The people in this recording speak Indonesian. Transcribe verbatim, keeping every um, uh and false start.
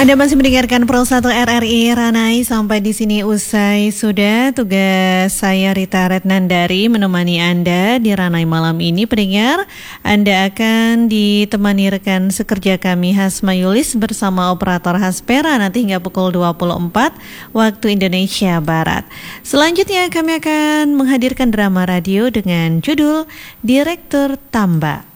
Anda masih mendengarkan Pro satu R R I Ranai. Sampai di sini usai sudah tugas saya Rita Retnandari menemani Anda di Ranai malam ini. Pendengar, Anda akan ditemani rekan sekerja kami Hasma Yulis bersama operator Haspera nanti hingga pukul dua puluh empat waktu Indonesia Barat. Selanjutnya kami akan menghadirkan drama radio dengan judul Direktur Tamba.